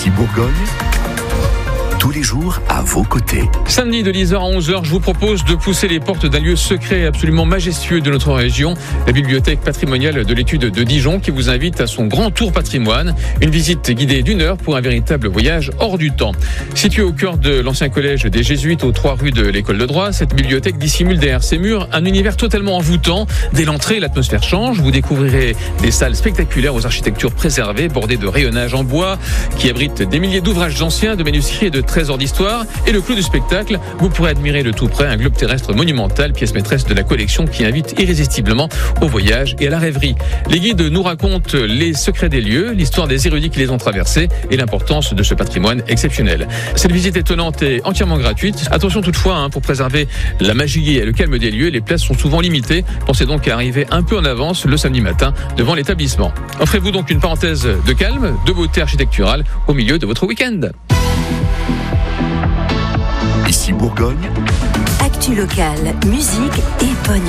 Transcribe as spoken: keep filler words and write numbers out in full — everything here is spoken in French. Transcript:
Ici Bourgogne, tous les jours à vos côtés. Samedi de dix heures à onze heures, je vous propose de pousser les portes d'un lieu secret et absolument majestueux de notre région, la bibliothèque patrimoniale de l'étude de Dijon, qui vous invite à son grand tour patrimoine. Une visite guidée d'une heure pour un véritable voyage hors du temps. Située au cœur de l'ancien collège des Jésuites, aux trois rues de l'école de droit, cette bibliothèque dissimule derrière ses murs un univers totalement envoûtant. Dès l'entrée, l'atmosphère change. Vous découvrirez des salles spectaculaires aux architectures préservées, bordées de rayonnages en bois, qui abritent des milliers d'ouvrages anciens, de manuscrits et de trésors d'histoire. Et le clou du spectacle, vous pourrez admirer de tout près un globe terrestre monumental, pièce maîtresse de la collection qui invite irrésistiblement au voyage et à la rêverie. Les guides nous racontent les secrets des lieux, l'histoire des érudits qui les ont traversés et l'importance de ce patrimoine exceptionnel. Cette visite étonnante est entièrement gratuite. Attention toutefois, hein, pour préserver la magie et le calme des lieux, les places sont souvent limitées. Pensez donc à arriver un peu en avance le samedi matin devant l'établissement. Offrez-vous donc une parenthèse de calme, de beauté architecturale au milieu de votre week-end. Ici Bourgogne, Actu locale, musique et bonne